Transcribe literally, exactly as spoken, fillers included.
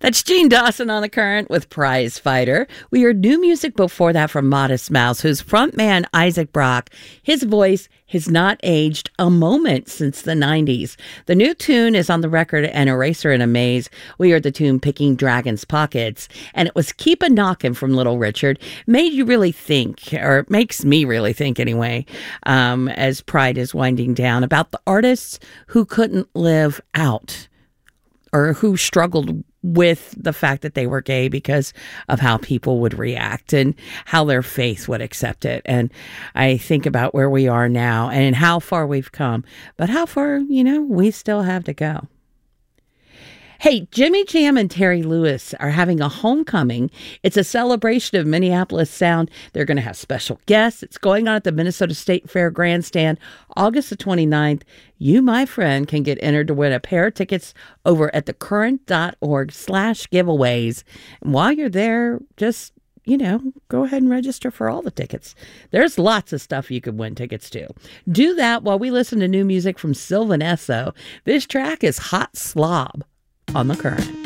That's Gene Dawson on The Current with Prize Fighter. We heard new music before that from Modest Mouse, whose frontman Isaac Brock, his voice has not aged a moment since the nineties. The new tune is on the record An Eraser in a Maze. We heard the tune Picking Dragon's Pockets, and it was Keep a Knockin' from Little Richard. Made you really think, or it makes me really think anyway, um, as Pride is winding down, about the artists who couldn't live out or who struggled with the fact that they were gay because of how people would react and how their faith would accept it. And I think about where we are now and how far we've come, but how far, you know, we still have to go. Hey, Jimmy Jam and Terry Lewis are having a homecoming. It's a celebration of Minneapolis sound. They're going to have special guests. It's going on at the Minnesota State Fair Grandstand, August the twenty-ninth. You, my friend, can get entered to win a pair of tickets over at thecurrent.org slash giveaways. And while you're there, just, you know, go ahead and register for all the tickets. There's lots of stuff you could win tickets to. Do that while we listen to new music from Sylvan Esso. This track is Hot Slob on The Current.